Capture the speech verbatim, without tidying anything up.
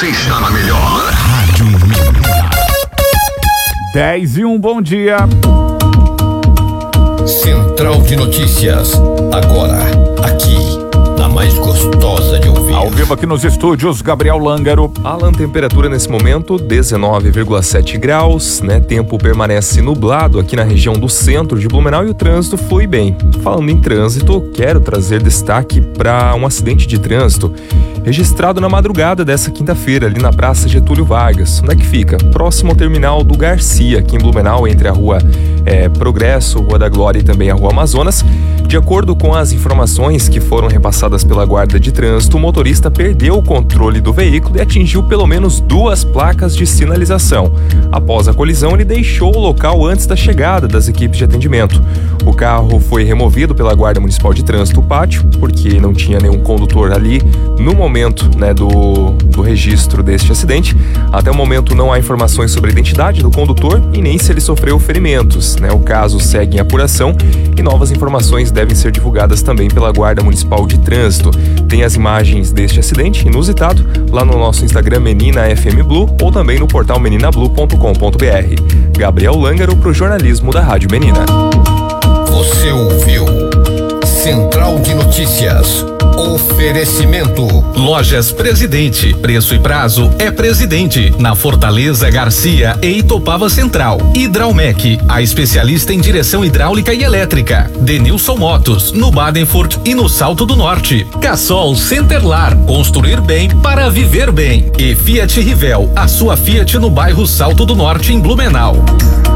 Você está na melhor. Rádio Menina. dez e um, bom dia. Central de Notícias, agora, aqui, na mais gostosa de ouvir. Ao vivo aqui nos estúdios, Gabriel Lângaro. Alan, temperatura nesse momento dezenove vírgula sete graus, né? Tempo permanece nublado aqui na região do centro de Blumenau e o trânsito flui bem. Falando em trânsito, quero trazer destaque para um acidente de trânsito registrado na madrugada dessa quinta-feira, ali na Praça Getúlio Vargas. Onde é que fica? Próximo ao terminal do Garcia, aqui em Blumenau, entre a Rua é, Progresso, Rua da Glória e também a Rua Amazonas. De acordo com as informações que foram repassadas pela Guarda de Trânsito, o motorista perdeu o controle do veículo e atingiu pelo menos duas placas de sinalização. Após a colisão, ele deixou o local antes da chegada das equipes de atendimento. O carro foi removido pela Guarda Municipal de Trânsito Pátio, porque não tinha nenhum condutor ali no momento né, do, do registro deste acidente. Até o momento não há informações sobre a identidade do condutor e nem se ele sofreu ferimentos, né? O caso segue em apuração e novas informações devem ser divulgadas também pela Guarda Municipal de Trânsito. Tem as imagens deste acidente inusitado lá no nosso Instagram Menina F M Blue ou também no portal menina blue ponto com ponto b r. Gabriel Lângaro para o jornalismo da Rádio Menina. Você ouviu Central de Notícias. Oferecimento Lojas Presidente, preço e prazo é Presidente, na Fortaleza, Garcia e Itopava Central. Hidraumec, a especialista em direção hidráulica e elétrica. Denilson Motos, no Badenfurt e no Salto do Norte. Cassol Centerlar, construir bem para viver bem. E Fiat Rivel, a sua Fiat no bairro Salto do Norte, em Blumenau.